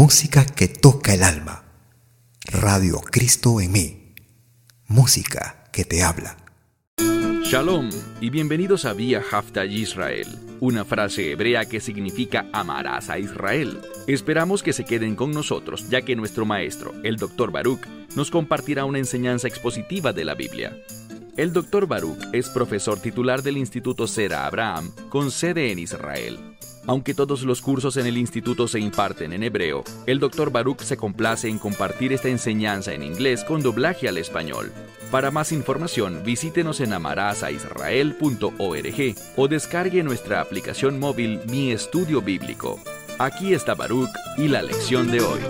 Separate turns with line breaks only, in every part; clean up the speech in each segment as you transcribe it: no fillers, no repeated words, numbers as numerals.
Música que toca el alma. Radio Cristo en mí. Música que te habla.
Shalom y bienvenidos a Vía Hafta Yisrael, una frase hebrea que significa amarás a Israel. Esperamos que se queden con nosotros, ya que nuestro maestro, el Dr. Baruch, nos compartirá una enseñanza expositiva de la Biblia. El Dr. Baruch es profesor titular del Instituto Sera Abraham, con sede en Israel. Aunque todos los cursos en el instituto se imparten en hebreo, el Dr. Baruch se complace en compartir esta enseñanza en inglés con doblaje al español. Para más información, visítenos en amarasaisrael.org o descargue nuestra aplicación móvil Mi Estudio Bíblico. Aquí está Baruch y la lección de hoy.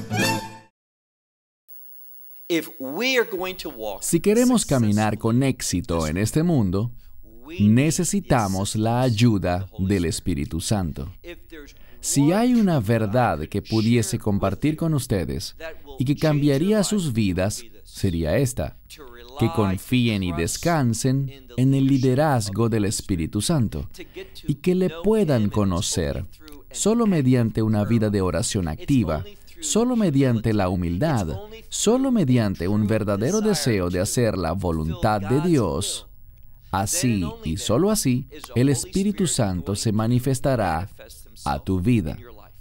Si queremos caminar con éxito en este mundo, necesitamos la ayuda del Espíritu Santo. Si hay una verdad que pudiese compartir con ustedes y que cambiaría sus vidas, sería esta: que confíen y descansen en el liderazgo del Espíritu Santo y que le puedan conocer solo mediante una vida de oración activa, solo mediante la humildad, solo mediante un verdadero deseo de hacer la voluntad de Dios. Así y solo así, el Espíritu Santo se manifestará a tu vida.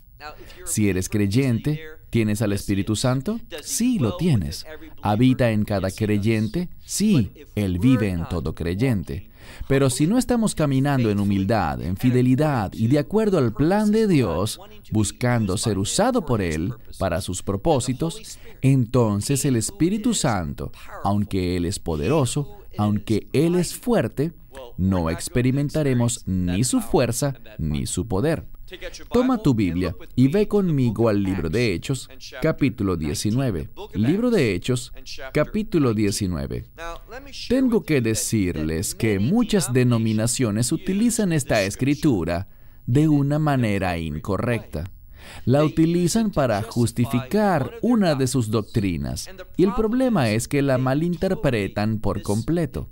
Si eres creyente, ¿tienes al Espíritu Santo? Sí, lo tienes. ¿Habita en cada creyente? Sí, Él vive en todo creyente. Pero si no estamos caminando en humildad, en fidelidad y de acuerdo al plan de Dios, buscando ser usado por Él para sus propósitos, entonces el Espíritu Santo, aunque Él es poderoso, aunque Él es fuerte, no experimentaremos ni su fuerza ni su poder. Toma tu Biblia y ve conmigo al libro de Hechos, capítulo 19. Libro de Hechos, capítulo 19. Tengo que decirles que muchas denominaciones utilizan esta escritura de una manera incorrecta. La utilizan para justificar una de sus doctrinas, y el problema es que la malinterpretan por completo.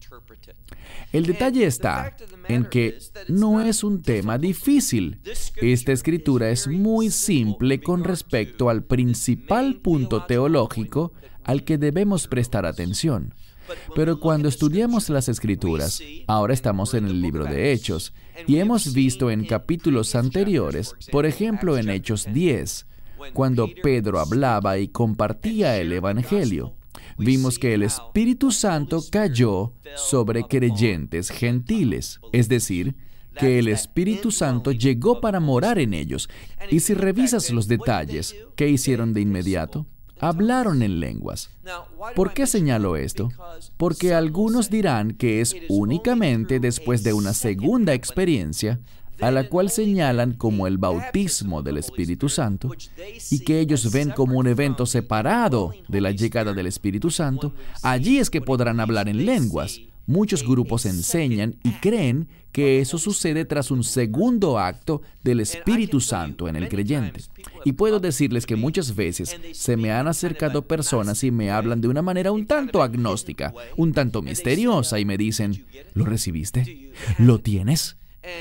El detalle está en que no es un tema difícil. Esta escritura es muy simple con respecto al principal punto teológico al que debemos prestar atención. Pero cuando estudiamos las Escrituras, ahora estamos en el libro de Hechos, y hemos visto en capítulos anteriores, por ejemplo en Hechos 10, cuando Pedro hablaba y compartía el Evangelio, vimos que el Espíritu Santo cayó sobre creyentes gentiles, es decir, que el Espíritu Santo llegó para morar en ellos. Y si revisas los detalles, ¿qué hicieron de inmediato? Hablaron en lenguas. ¿Por qué señalo esto? Porque algunos dirán que es únicamente después de una segunda experiencia, a la cual señalan como el bautismo del Espíritu Santo, y que ellos ven como un evento separado de la llegada del Espíritu Santo. Allí es que podrán hablar en lenguas. Muchos grupos enseñan y creen que eso sucede tras un segundo acto del Espíritu Santo en el creyente. Y puedo decirles que muchas veces se me han acercado personas y me hablan de una manera un tanto agnóstica, un tanto misteriosa, y me dicen: ¿lo recibiste? ¿Lo tienes?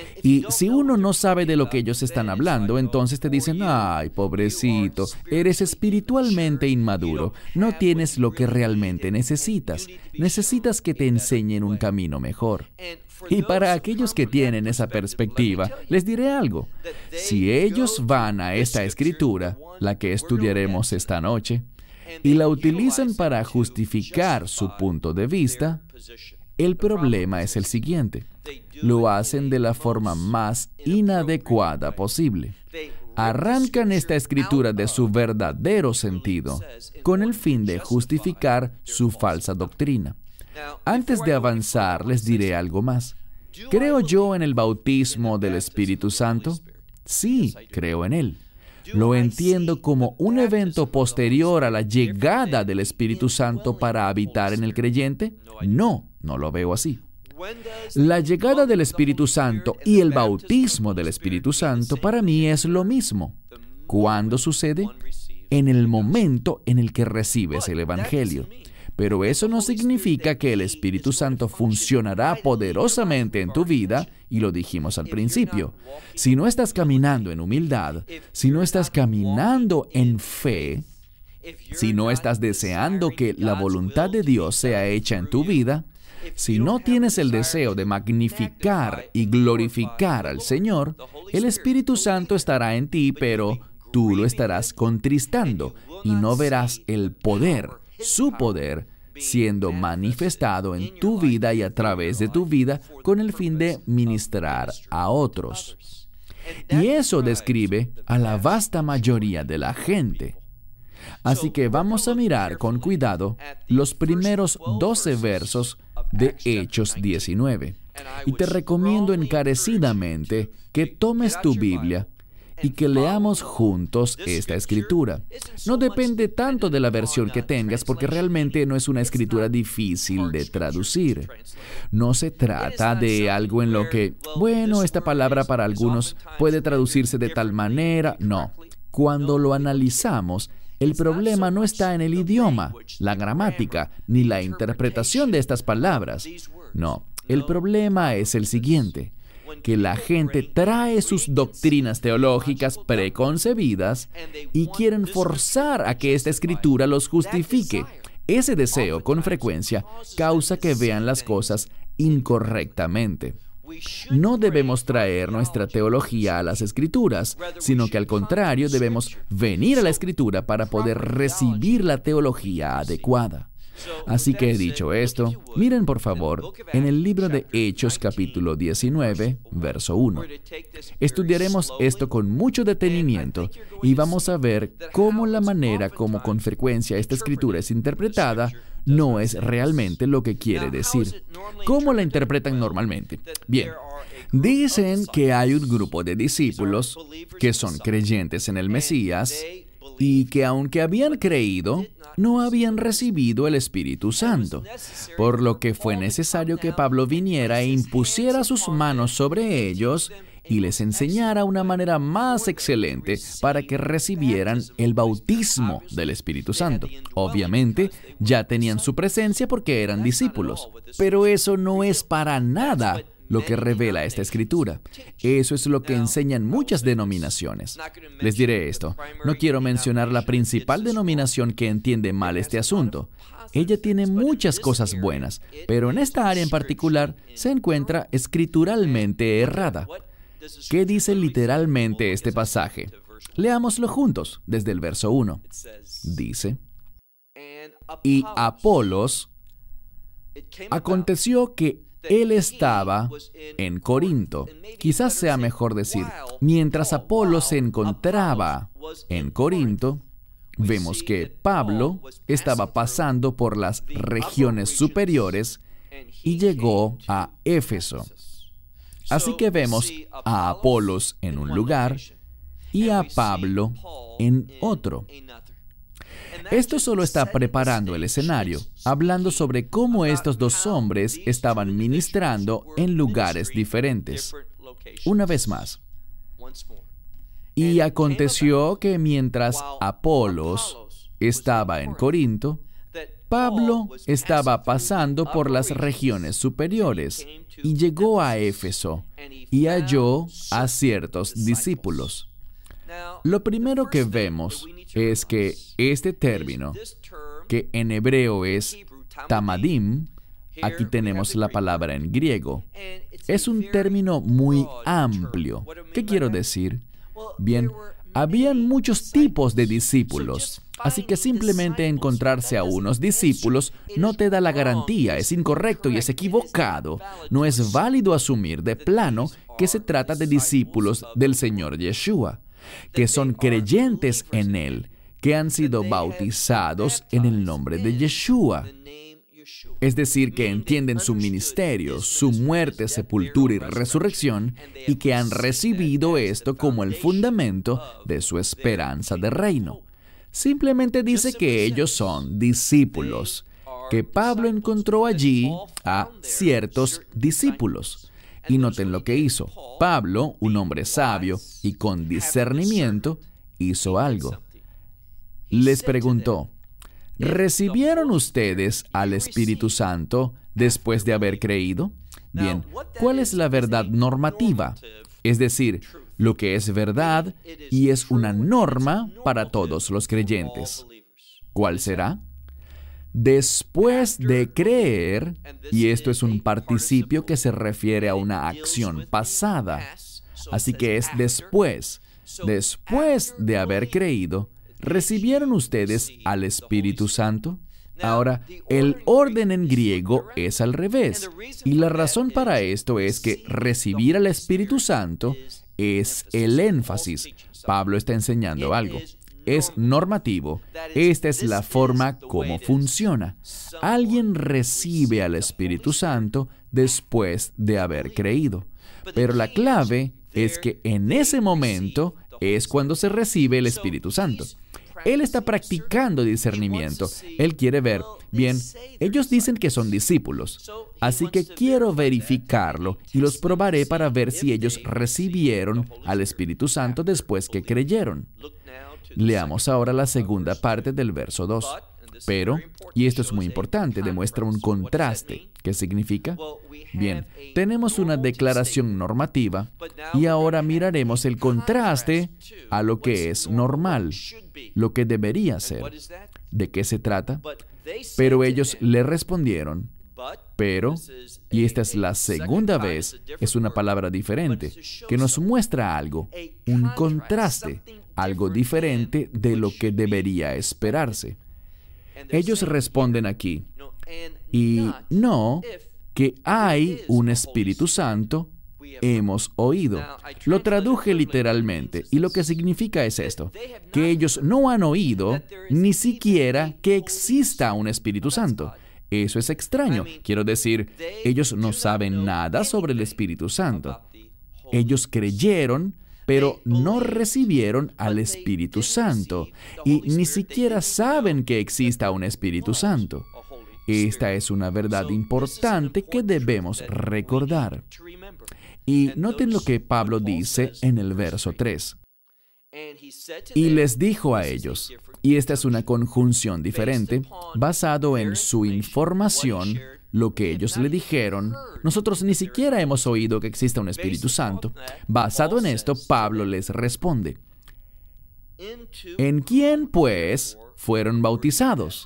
Y si uno no sabe de lo que ellos están hablando, entonces te dicen: ay, pobrecito, eres espiritualmente inmaduro, no tienes lo que realmente necesitas. Necesitas que te enseñen un camino mejor. Y para aquellos que tienen esa perspectiva, les diré algo. Si ellos van a esta escritura, la que estudiaremos esta noche, y la utilizan para justificar su punto de vista, el problema es el siguiente: lo hacen de la forma más inadecuada posible. Arrancan esta escritura de su verdadero sentido, con el fin de justificar su falsa doctrina. Antes de avanzar, les diré algo más. ¿Creo yo en el bautismo del Espíritu Santo? Sí, creo en él. ¿Lo entiendo como un evento posterior a la llegada del Espíritu Santo para habitar en el creyente? No, no lo veo así. La llegada del Espíritu Santo y el bautismo del Espíritu Santo para mí es lo mismo. ¿Cuándo sucede? En el momento en el que recibes el Evangelio. Pero eso no significa que el Espíritu Santo funcionará poderosamente en tu vida, y lo dijimos al principio. Si no estás caminando en humildad, si no estás caminando en fe, si no estás deseando que la voluntad de Dios sea hecha en tu vida, si no tienes el deseo de magnificar y glorificar al Señor, el Espíritu Santo estará en ti, pero tú lo estarás contristando y no verás el poder, su poder, siendo manifestado en tu vida y a través de tu vida con el fin de ministrar a otros. Y eso describe a la vasta mayoría de la gente. Así que vamos a mirar con cuidado los primeros 12 versos de Hechos 19. Y te recomiendo encarecidamente que tomes tu Biblia y que leamos juntos esta escritura. No depende tanto de la versión que tengas, porque realmente no es una escritura difícil de traducir. No se trata de algo en lo que, bueno, esta palabra para algunos puede traducirse de tal manera. No. Cuando lo analizamos, el problema no está en el idioma, la gramática, ni la interpretación de estas palabras. No, el problema es el siguiente: que la gente trae sus doctrinas teológicas preconcebidas y quieren forzar a que esta escritura los justifique. Ese deseo, con frecuencia, causa que vean las cosas incorrectamente. No debemos traer nuestra teología a las Escrituras, sino que al contrario debemos venir a la Escritura para poder recibir la teología adecuada. Así que, dicho esto, miren por favor en el libro de Hechos capítulo 19, verso 1. Estudiaremos esto con mucho detenimiento y vamos a ver cómo la manera como con frecuencia esta escritura es interpretada no es realmente lo que quiere decir. ¿Cómo la interpretan normalmente? Bien, dicen que hay un grupo de discípulos que son creyentes en el Mesías y que aunque habían creído, no habían recibido el Espíritu Santo, por lo que fue necesario que Pablo viniera e impusiera sus manos sobre ellos y les enseñara una manera más excelente para que recibieran el bautismo del Espíritu Santo. Obviamente, ya tenían su presencia porque eran discípulos, pero eso no es para nada lo que revela esta escritura. Eso es lo que enseñan muchas denominaciones. Les diré esto, no quiero mencionar la principal denominación que entiende mal este asunto. Ella tiene muchas cosas buenas, pero en esta área en particular se encuentra escrituralmente errada. ¿Qué dice literalmente este pasaje? Leámoslo juntos desde el verso 1. Dice: y Apolos, aconteció que él estaba en Corinto. Quizás sea mejor decir, mientras Apolos se encontraba en Corinto, vemos que Pablo estaba pasando por las regiones superiores y llegó a Éfeso. Así que vemos a Apolos en un lugar y a Pablo en otro. Esto solo está preparando el escenario, hablando sobre cómo estos dos hombres estaban ministrando en lugares diferentes. Una vez más. Y aconteció que mientras Apolos estaba en Corinto, Pablo estaba pasando por las regiones superiores y llegó a Éfeso y halló a ciertos discípulos. Lo primero que vemos es que este término, que en hebreo es tamadim, aquí tenemos la palabra en griego, es un término muy amplio. ¿Qué quiero decir? Bien, habían muchos tipos de discípulos, así que simplemente encontrarse a unos discípulos no te da la garantía, es incorrecto y es equivocado. No es válido asumir de plano que se trata de discípulos del Señor Yeshua, que son creyentes en Él, que han sido bautizados en el nombre de Yeshua. Es decir, que entienden su ministerio, su muerte, sepultura y resurrección, y que han recibido esto como el fundamento de su esperanza de reino. Simplemente dice que ellos son discípulos, que Pablo encontró allí a ciertos discípulos. Y noten lo que hizo. Pablo, un hombre sabio y con discernimiento, hizo algo. Les preguntó: ¿Recibieron ustedes al Espíritu Santo después de haber creído? Bien, ¿cuál es la verdad normativa? Es decir, lo que es verdad y es una norma para todos los creyentes. ¿Cuál será? Después de creer, y esto es un participio que se refiere a una acción pasada, así que es después de haber creído, ¿recibieron ustedes al Espíritu Santo? Ahora, el orden en griego es al revés, y la razón para esto es que recibir al Espíritu Santo es el énfasis. Pablo está enseñando algo. Es normativo. Esta es la forma como funciona. Alguien recibe al Espíritu Santo después de haber creído. Pero la clave es que en ese momento es cuando se recibe el Espíritu Santo. Él está practicando discernimiento. Él quiere ver, bien, ellos dicen que son discípulos, así que quiero verificarlo y los probaré para ver si ellos recibieron al Espíritu Santo después que creyeron. Leamos ahora la segunda parte del verso 2. Pero, y esto es muy importante, demuestra un contraste. ¿Qué significa? Bien, tenemos una declaración normativa y ahora miraremos el contraste a lo que es normal, lo que debería ser. ¿De qué se trata? Pero ellos le respondieron, pero, y esta es la segunda vez, es una palabra diferente, que nos muestra algo, un contraste, algo diferente de lo que debería esperarse. Ellos responden aquí, y no que hay un Espíritu Santo, hemos oído. Lo traduje literalmente, y lo que significa es esto, que ellos no han oído ni siquiera que exista un Espíritu Santo. Eso es extraño. Quiero decir, ellos no saben nada sobre el Espíritu Santo. Ellos creyeron, pero no recibieron al Espíritu Santo, y ni siquiera saben que exista un Espíritu Santo. Esta es una verdad importante que debemos recordar. Y noten lo que Pablo dice en el verso 3. Y les dijo a ellos, y esta es una conjunción diferente, basado en su información, lo que ellos le dijeron, nosotros ni siquiera hemos oído que exista un Espíritu Santo. Basado en esto, Pablo les responde, ¿en quién, pues, fueron bautizados?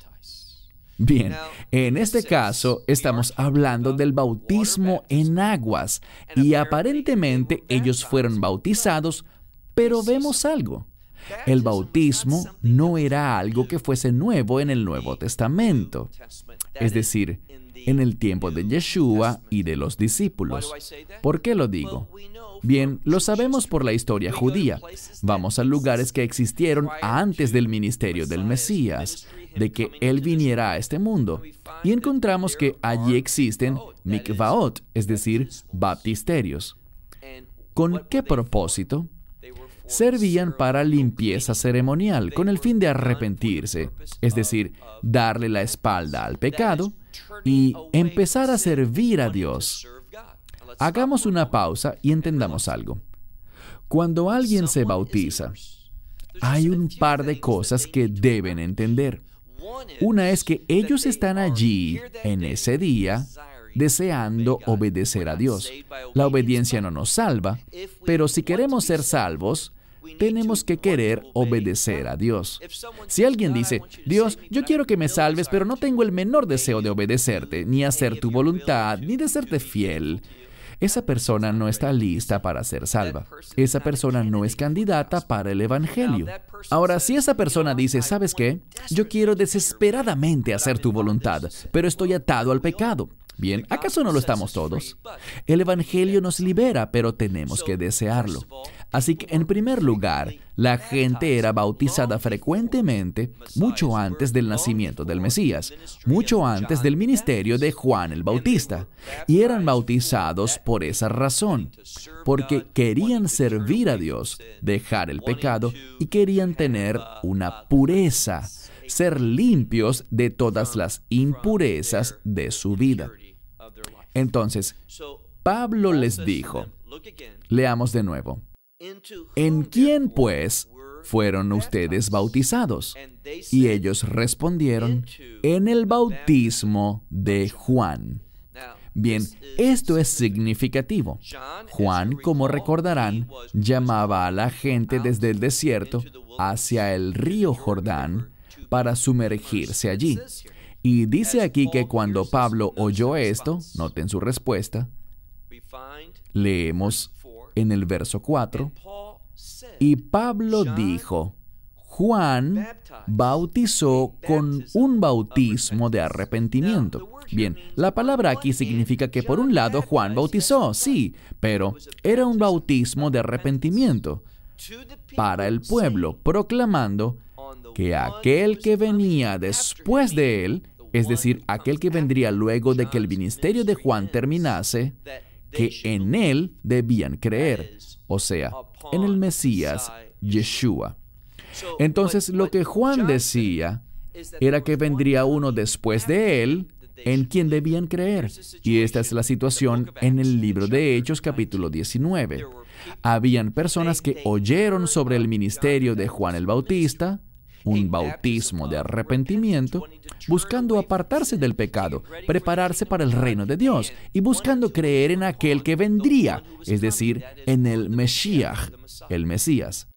Bien, en este caso estamos hablando del bautismo en aguas, y aparentemente ellos fueron bautizados, pero vemos algo. El bautismo no era algo que fuese nuevo en el Nuevo Testamento, es decir, en el tiempo de Yeshua y de los discípulos. ¿Por qué lo digo? Bien, lo sabemos por la historia judía. Vamos a lugares que existieron antes del ministerio del Mesías, de que Él viniera a este mundo, y encontramos que allí existen mikvaot, es decir, baptisterios. ¿Con qué propósito? Servían para limpieza ceremonial, con el fin de arrepentirse, es decir, darle la espalda al pecado y empezar a servir a Dios. Hagamos una pausa y entendamos algo. Cuando alguien se bautiza, hay un par de cosas que deben entender. Una es que ellos están allí, en ese día, deseando obedecer a Dios. La obediencia no nos salva, pero si queremos ser salvos, tenemos que querer obedecer a Dios. Si alguien dice, Dios, yo quiero que me salves, pero no tengo el menor deseo de obedecerte, ni hacer tu voluntad, ni de serte fiel, esa persona no está lista para ser salva. Esa persona no es candidata para el Evangelio. Ahora, si esa persona dice, ¿sabes qué? Yo quiero desesperadamente hacer tu voluntad, pero estoy atado al pecado. Bien, ¿acaso no lo estamos todos? El Evangelio nos libera, pero tenemos que desearlo. Así que, en primer lugar, la gente era bautizada frecuentemente mucho antes del nacimiento del Mesías, mucho antes del ministerio de Juan el Bautista, y eran bautizados por esa razón, porque querían servir a Dios, dejar el pecado y querían tener una pureza, ser limpios de todas las impurezas de su vida. Entonces, Pablo les dijo, leamos de nuevo, ¿en quién, pues, ¿fueron ustedes bautizados? Y ellos respondieron, en el bautismo de Juan. Bien, esto es significativo. Juan, como recordarán, llamaba a la gente desde el desierto hacia el río Jordán para sumergirse allí. Y dice aquí que cuando Pablo oyó esto, noten su respuesta, leemos en el verso 4, y Pablo dijo, Juan bautizó con un bautismo de arrepentimiento. Bien, la palabra aquí significa que por un lado Juan bautizó, sí, pero era un bautismo de arrepentimiento para el pueblo, proclamando que aquel que venía después de él, es decir, aquel que vendría luego de que el ministerio de Juan terminase, que en él debían creer, o sea, en el Mesías, Yeshua. Entonces, lo que Juan decía era que vendría uno después de él, en quien debían creer. Y esta es la situación en el libro de Hechos, capítulo 19. Habían personas que oyeron sobre el ministerio de Juan el Bautista, un bautismo de arrepentimiento, buscando apartarse del pecado, prepararse para el reino de Dios y buscando creer en aquel que vendría, es decir, en el Mesías, el Mesías.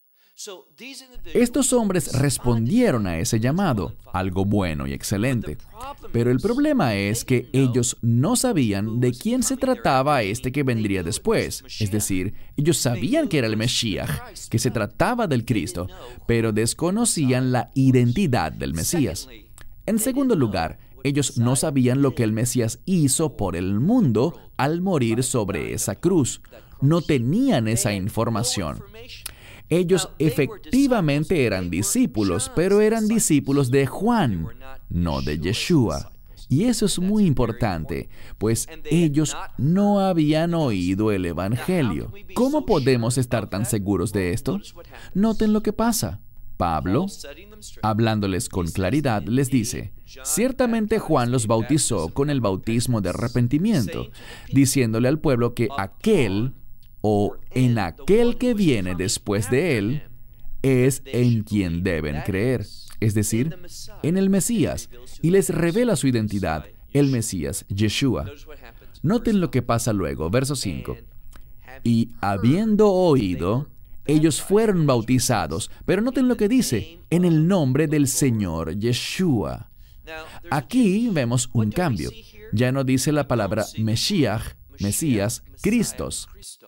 Estos hombres respondieron a ese llamado, algo bueno y excelente. Pero el problema es que ellos no sabían de quién se trataba este que vendría después. Es decir, ellos sabían que era el Mesías, que se trataba del Cristo, pero desconocían la identidad del Mesías. En segundo lugar, ellos no sabían lo que el Mesías hizo por el mundo al morir sobre esa cruz. No tenían esa información. Ellos efectivamente eran discípulos, pero eran discípulos de Juan, no de Yeshua. Y eso es muy importante, pues ellos no habían oído el Evangelio. ¿Cómo podemos estar tan seguros de esto? Noten lo que pasa. Pablo, hablándoles con claridad, les dice, ciertamente Juan los bautizó con el bautismo de arrepentimiento, diciéndole al pueblo que aquel o en aquel que viene después de él, es en quien deben creer, es decir, en el Mesías, y les revela su identidad, el Mesías, Yeshua. Noten lo que pasa luego, verso 5. Y habiendo oído, ellos fueron bautizados, pero noten lo que dice, en el nombre del Señor Yeshua. Aquí vemos un cambio. Ya no dice la palabra Mesías, Cristos.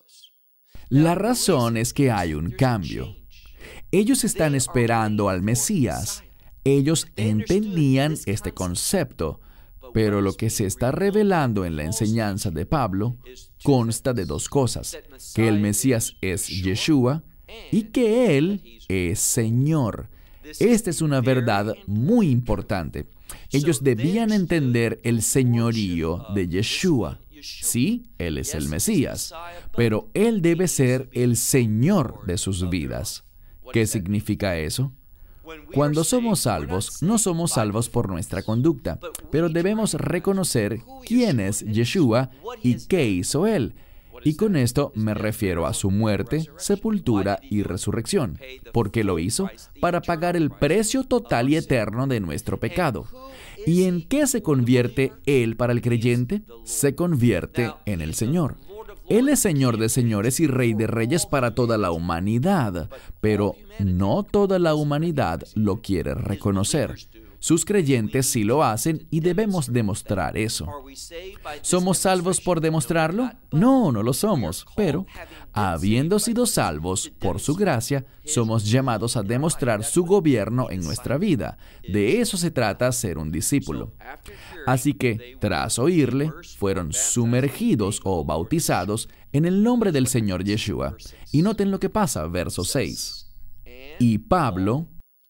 La razón es que hay un cambio. Ellos están esperando al Mesías. Ellos entendían este concepto, pero lo que se está revelando en la enseñanza de Pablo consta de dos cosas: que el Mesías es Yeshua y que Él es Señor. Esta es una verdad muy importante. Ellos debían entender el señorío de Yeshua. Sí, Él es el Mesías, pero Él debe ser el Señor de sus vidas. ¿Qué significa eso? Cuando somos salvos, no somos salvos por nuestra conducta, pero debemos reconocer quién es Yeshua y qué hizo Él. Y con esto me refiero a su muerte, sepultura y resurrección. ¿Por qué lo hizo? Para pagar el precio total y eterno de nuestro pecado. ¿Y en qué se convierte Él para el creyente? Se convierte en el Señor. Él es Señor de señores y Rey de reyes para toda la humanidad, pero no toda la humanidad lo quiere reconocer. Sus creyentes sí lo hacen y debemos demostrar eso. ¿Somos salvos por demostrarlo? No, no lo somos, pero habiendo sido salvos por su gracia, somos llamados a demostrar su gobierno en nuestra vida. De eso se trata ser un discípulo. Así que, tras oírle, fueron sumergidos o bautizados en el nombre del Señor Yeshua. Y noten lo que pasa, verso 6. Y Pablo,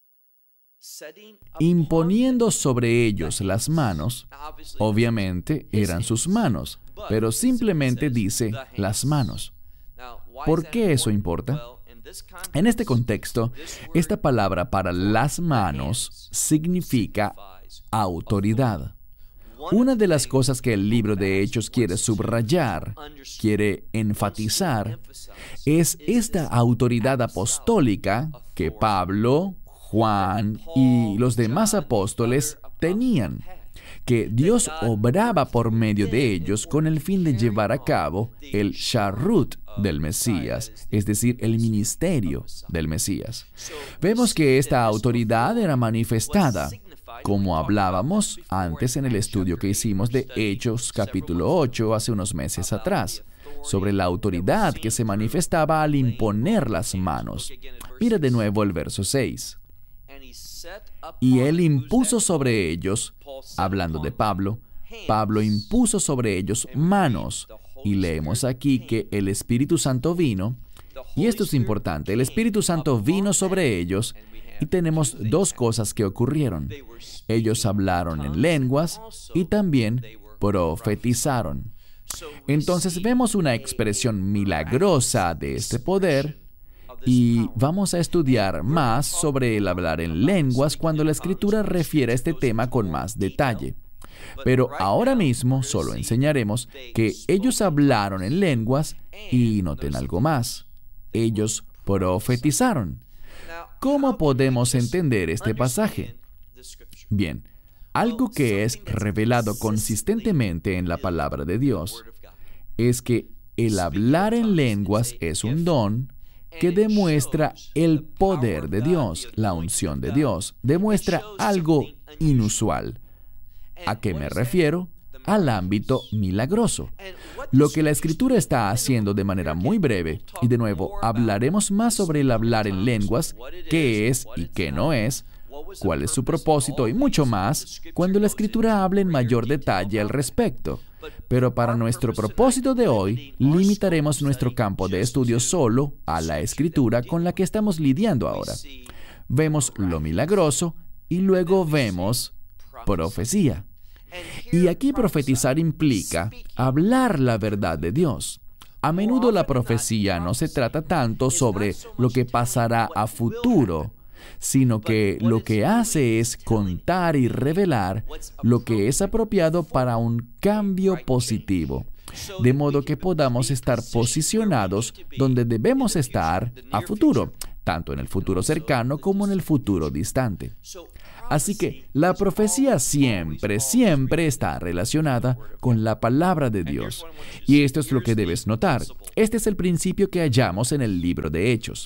imponiendo sobre ellos las manos, obviamente eran sus manos, pero simplemente dice las manos. ¿Por qué eso importa? En este contexto, esta palabra para las manos significa autoridad. Una de las cosas que el libro de Hechos quiere subrayar, quiere enfatizar, es esta autoridad apostólica que Pablo, Juan y los demás apóstoles tenían, que Dios obraba por medio de ellos con el fin de llevar a cabo el Sharut del Mesías, es decir, el ministerio del Mesías. Vemos que esta autoridad era manifestada, como hablábamos antes en el estudio que hicimos de Hechos capítulo 8 hace unos meses atrás, sobre la autoridad que se manifestaba al imponer las manos. Mira de nuevo el verso 6. Y él impuso sobre ellos, hablando de Pablo, Pablo impuso sobre ellos manos. Y leemos aquí que el Espíritu Santo vino, y esto es importante, el Espíritu Santo vino sobre ellos, y tenemos dos cosas que ocurrieron. Ellos hablaron en lenguas y también profetizaron. Entonces vemos una expresión milagrosa de este poder, y vamos a estudiar más sobre el hablar en lenguas cuando la Escritura refiere a este tema con más detalle. Pero ahora mismo solo enseñaremos que ellos hablaron en lenguas y noten algo más. Ellos profetizaron. ¿Cómo podemos entender este pasaje? Bien, algo que es revelado consistentemente en la palabra de Dios es que el hablar en lenguas es un don que demuestra el poder de Dios, la unción de Dios, demuestra algo inusual. ¿A qué me refiero? Al ámbito milagroso. Lo que la Escritura está haciendo de manera muy breve, y de nuevo hablaremos más sobre el hablar en lenguas, qué es y qué no es, cuál es su propósito y mucho más, cuando la Escritura habla en mayor detalle al respecto. Pero para nuestro propósito de hoy, limitaremos nuestro campo de estudio solo a la Escritura con la que estamos lidiando ahora. Vemos lo milagroso y luego vemos profecía. Y aquí profetizar implica hablar la verdad de Dios. A menudo la profecía no se trata tanto sobre lo que pasará a futuro, sino que lo que hace es contar y revelar lo que es apropiado para un cambio positivo, de modo que podamos estar posicionados donde debemos estar a futuro, tanto en el futuro cercano como en el futuro distante. Así que la profecía siempre está relacionada con la palabra de Dios. Y esto es lo que debes notar. Este es el principio que hallamos en el libro de Hechos.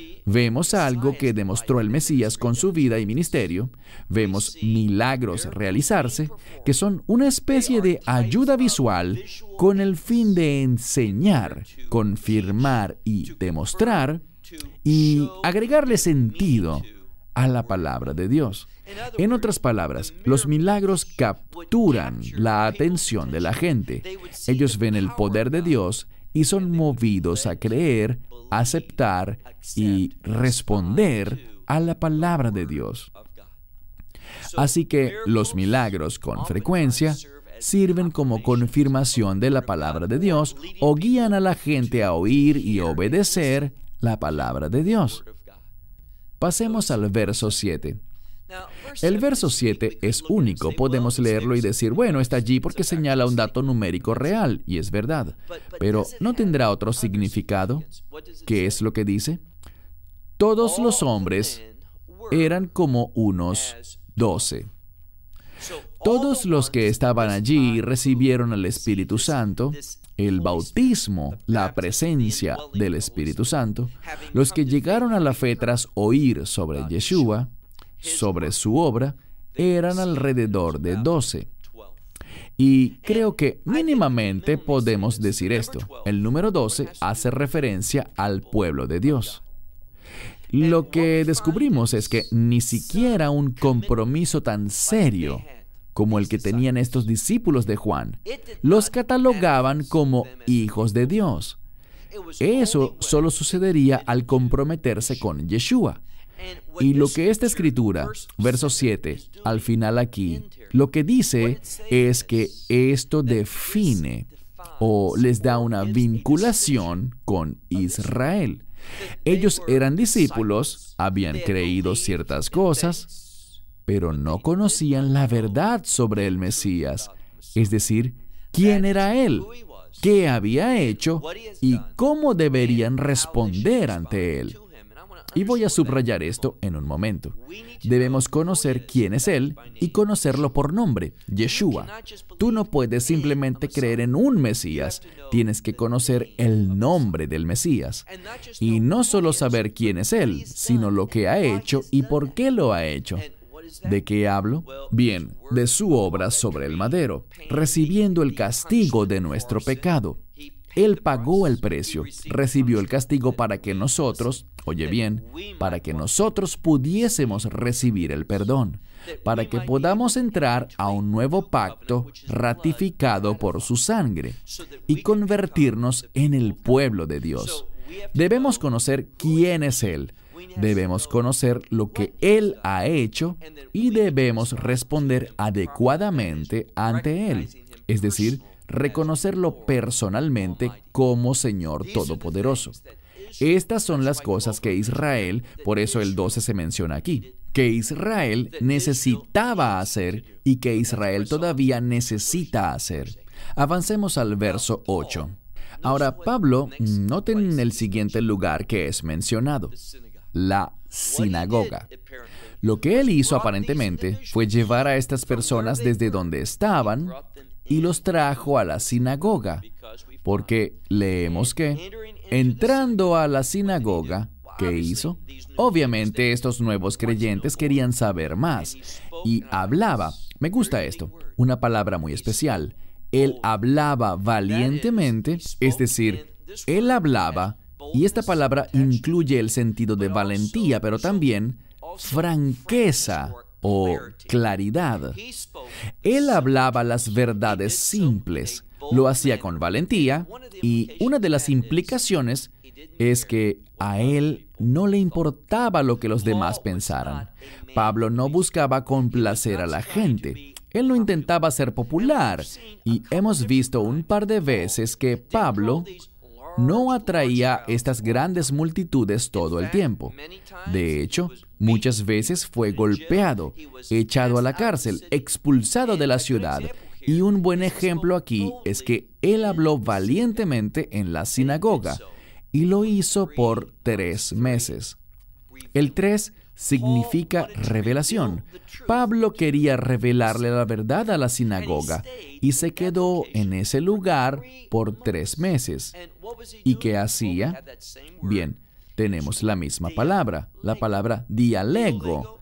Vemos algo que demostró el Mesías con su vida y ministerio. Vemos milagros realizarse, que son una especie de ayuda visual con el fin de enseñar, confirmar y demostrar, y agregarle sentido a la palabra de Dios. En otras palabras, los milagros capturan la atención de la gente. Ellos ven el poder de Dios y son movidos a creer, aceptar y responder a la palabra de Dios. Así que los milagros con frecuencia sirven como confirmación de la palabra de Dios o guían a la gente a oír y obedecer la palabra de Dios. Pasemos al verso 7. El verso 7 es único. Podemos leerlo y decir, bueno, está allí porque señala un dato numérico real, y es verdad. Pero ¿no tendrá otro significado? ¿Qué es lo que dice? Todos los hombres eran como unos 12. Todos los que estaban allí recibieron al Espíritu Santo, el bautismo, la presencia del Espíritu Santo. Los que llegaron a la fe tras oír sobre Yeshua, sobre su obra, eran alrededor de 12. Y creo que mínimamente podemos decir esto. El número 12 hace referencia al pueblo de Dios. Lo que descubrimos es que ni siquiera un compromiso tan serio como el que tenían estos discípulos de Juan los catalogaban como hijos de Dios. Eso solo sucedería al comprometerse con Yeshua. Y lo que esta escritura, verso 7, al final aquí, lo que dice es que esto define o les da una vinculación con Israel. Ellos eran discípulos, habían creído ciertas cosas, pero no conocían la verdad sobre el Mesías, es decir, quién era Él, qué había hecho y cómo deberían responder ante Él. Y voy a subrayar esto en un momento. Debemos conocer quién es Él y conocerlo por nombre, Yeshua. Tú no puedes simplemente creer en un Mesías, tienes que conocer el nombre del Mesías. Y no solo saber quién es Él, sino lo que ha hecho y por qué lo ha hecho. ¿De qué hablo? Bien, de su obra sobre el madero, recibiendo el castigo de nuestro pecado. Él pagó el precio, recibió el castigo para que nosotros, oye bien, para que nosotros pudiésemos recibir el perdón, para que podamos entrar a un nuevo pacto ratificado por su sangre y convertirnos en el pueblo de Dios. Debemos conocer quién es Él, debemos conocer lo que Él ha hecho y debemos responder adecuadamente ante Él, es decir, reconocerlo personalmente como Señor Todopoderoso. Estas son las cosas que Israel, por eso el 12 se menciona aquí, que Israel necesitaba hacer y que Israel todavía necesita hacer. Avancemos al verso 8. Ahora, Pablo, noten el siguiente lugar que es mencionado, la sinagoga. Lo que él hizo aparentemente fue llevar a estas personas desde donde estaban y los trajo a la sinagoga, porque leemos que, entrando a la sinagoga, ¿qué hizo? Obviamente estos nuevos creyentes querían saber más, y hablaba, me gusta esto, una palabra muy especial, él hablaba valientemente, es decir, él hablaba, y esta palabra incluye el sentido de valentía, pero también franqueza o claridad. Él hablaba las verdades simples, lo hacía con valentía, y una de las implicaciones es que a él no le importaba lo que los demás pensaran. Pablo no buscaba complacer a la gente. Él no intentaba ser popular, y hemos visto un par de veces que Pablo no atraía estas grandes multitudes todo el tiempo. De hecho, muchas veces fue golpeado, echado a la cárcel, expulsado de la ciudad. Y un buen ejemplo aquí es que él habló valientemente en la sinagoga, y lo hizo por 3 meses. El 3 significa revelación. Pablo quería revelarle la verdad a la sinagoga y se quedó en ese lugar por 3 meses. ¿Y qué hacía? Bien, tenemos la misma palabra, la palabra dialego.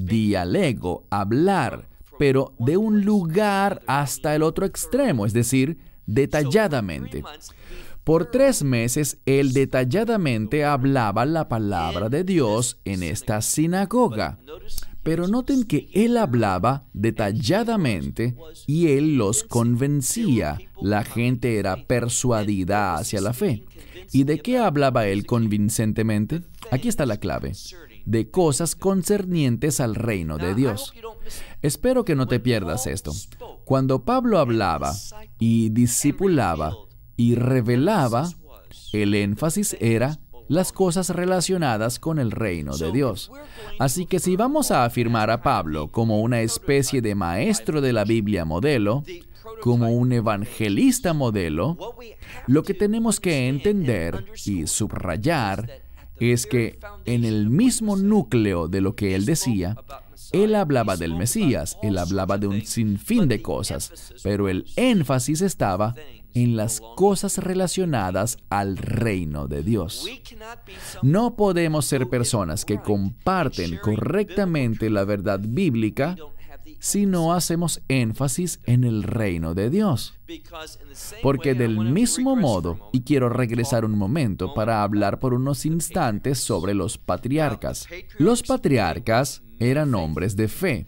Dialego, hablar, pero de un lugar hasta el otro extremo, es decir, detalladamente. Por 3 meses, él detalladamente hablaba la palabra de Dios en esta sinagoga. Pero noten que él hablaba detalladamente y él los convencía. La gente era persuadida hacia la fe. ¿Y de qué hablaba él convincentemente? Aquí está la clave. De cosas concernientes al reino de Dios. Espero que no te pierdas esto. Cuando Pablo hablaba y discipulaba y revelaba, el énfasis era las cosas relacionadas con el reino de Dios. Así que si vamos a afirmar a Pablo como una especie de maestro de la Biblia modelo, como un evangelista modelo, lo que tenemos que entender y subrayar es que en el mismo núcleo de lo que él decía, él hablaba del Mesías, él hablaba de un sinfín de cosas, pero el énfasis estaba en las cosas relacionadas al reino de Dios. No podemos ser personas que comparten correctamente la verdad bíblica si no hacemos énfasis en el reino de Dios. Porque del mismo modo, y quiero regresar un momento para hablar por unos instantes sobre los patriarcas. Los patriarcas eran hombres de fe.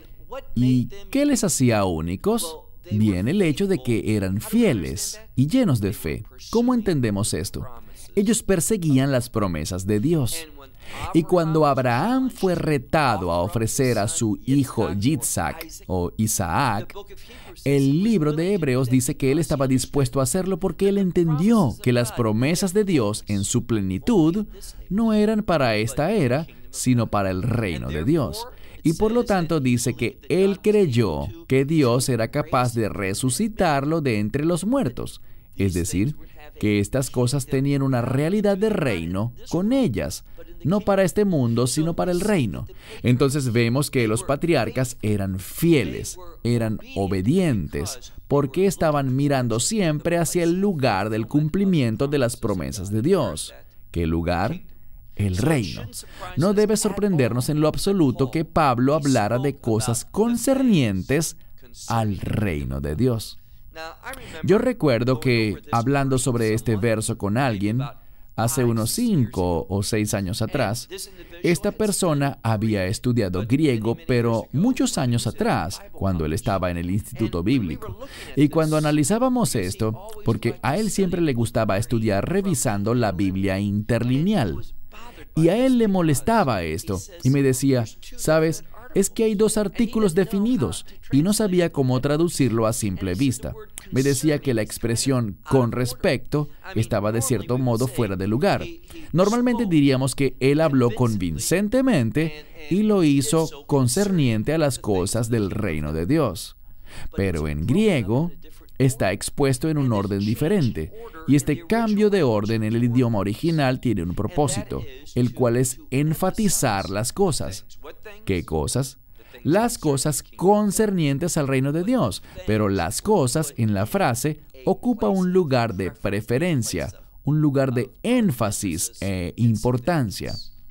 ¿Y qué les hacía únicos? Bien, el hecho de que eran fieles y llenos de fe. ¿Cómo entendemos esto? Ellos perseguían las promesas de Dios. Y cuando Abraham fue retado a ofrecer a su hijo Yitzhak o Isaac, el libro de Hebreos dice que él estaba dispuesto a hacerlo porque él entendió que las promesas de Dios en su plenitud no eran para esta era, sino para el reino de Dios. Y por lo tanto dice que él creyó que Dios era capaz de resucitarlo de entre los muertos. Es decir, que estas cosas tenían una realidad de reino con ellas, no para este mundo, sino para el reino. Entonces vemos que los patriarcas eran fieles, eran obedientes, porque estaban mirando siempre hacia el lugar del cumplimiento de las promesas de Dios. ¿Qué lugar? El reino. No debe sorprendernos en lo absoluto que Pablo hablara de cosas concernientes al reino de Dios. Yo recuerdo que, hablando sobre este verso con alguien, hace unos 5 o 6 años atrás, esta persona había estudiado griego, pero muchos años atrás, cuando él estaba en el instituto bíblico. Y cuando analizábamos esto, porque a él siempre le gustaba estudiar revisando la Biblia interlineal. Y a él le molestaba esto, y me decía, ¿sabes? Es que hay 2 artículos definidos, y no sabía cómo traducirlo a simple vista. Me decía que la expresión con respecto estaba de cierto modo fuera de lugar. Normalmente diríamos que él habló convincentemente y lo hizo concerniente a las cosas del reino de Dios. Pero en griego está expuesto en un orden diferente, y este cambio de orden en el idioma original tiene un propósito, el cual es enfatizar las cosas. ¿Qué cosas? Las cosas concernientes al reino de Dios, pero las cosas en la frase ocupa un lugar de preferencia, un lugar de énfasis e importancia.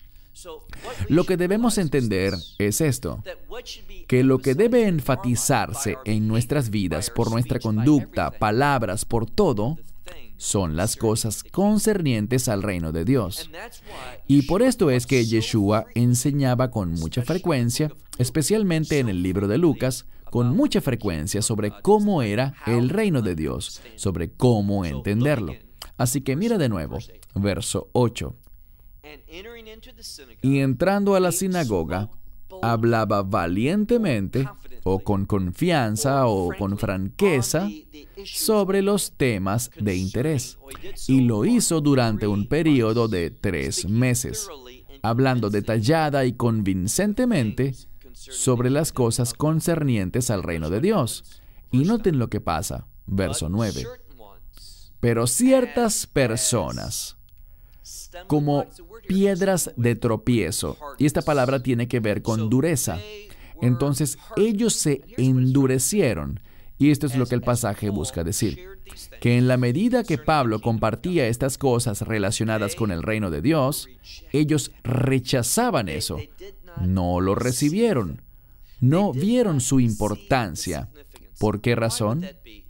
Lo que debemos entender es esto, que lo que debe enfatizarse en nuestras vidas por nuestra conducta, palabras, por todo, son las cosas concernientes al reino de Dios. Y por esto es que Yeshua enseñaba con mucha frecuencia, especialmente en el libro de Lucas, con mucha frecuencia sobre cómo era el reino de Dios, sobre cómo entenderlo. Así que mira de nuevo, verso 8. Y entrando a la sinagoga, hablaba valientemente, o con confianza, o con franqueza, sobre los temas de interés. Y lo hizo durante un período de 3 meses, hablando detallada y convincentemente sobre las cosas concernientes al reino de Dios. Y noten lo que pasa, verso 9. Pero ciertas personas, como piedras de tropiezo, y esta palabra tiene que ver con dureza. Entonces ellos se endurecieron, y esto es lo que el pasaje busca decir, que en la medida que Pablo compartía estas cosas relacionadas con el reino de Dios, ellos rechazaban eso, no lo recibieron, no vieron su importancia. ¿Por qué razón?